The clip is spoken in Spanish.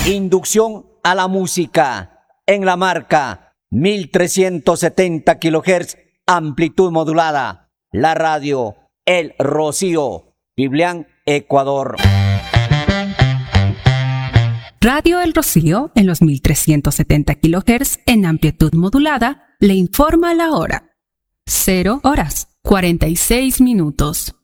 Inducción a la música en la marca 1370 kHz, amplitud modulada. La radio El Rocío, Biblián, Ecuador. Radio El Rocío en los 1370 kHz en amplitud modulada le informa la hora. 0 horas 46 minutos.